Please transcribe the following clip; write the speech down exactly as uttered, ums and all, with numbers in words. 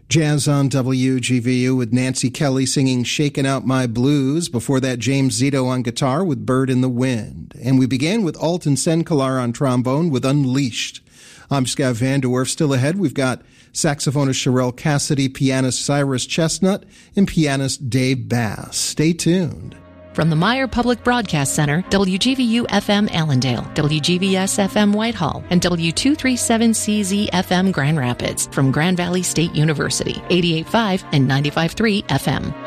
Jazz on W G V U with Nancy Kelly singing Shakin' Out My Blues. Before that, James Zito on guitar with Bird in the Wind. And we began with Alton Senkelar on trombone with Unleashed. I'm Scott Van De Werf. Still ahead, we've got saxophonist Sherelle Cassidy, pianist Cyrus Chestnut, and pianist Dave Bass. Stay tuned. From the Meyer Public Broadcast Center, W G V U F M Allendale, W G V S F M Whitehall, and W two thirty-seven C Z F M Grand Rapids from Grand Valley State University, eighty-eight point five and ninety-five point three F M.